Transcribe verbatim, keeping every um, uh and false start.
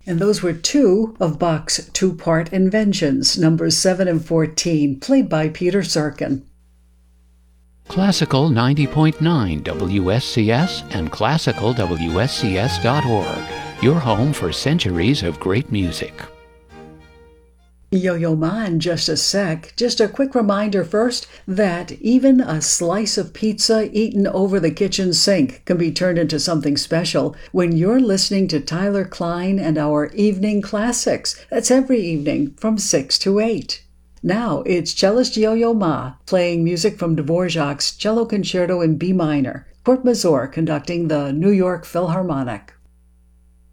And those were two of Bach's two-part inventions, numbers seven and fourteen, played by Peter Serkin. Classical ninety point nine W S C S and classical W S C S dot org, your home for centuries of great music. Yo-Yo Ma in just a sec. Just a quick reminder first that even a slice of pizza eaten over the kitchen sink can be turned into something special when you're listening to Tyler Klein and our Evening Classics. That's every evening from six to eight. Now it's cellist Yo-Yo Ma playing music from Dvorak's Cello Concerto in B minor. Kurt Masur conducting the New York Philharmonic.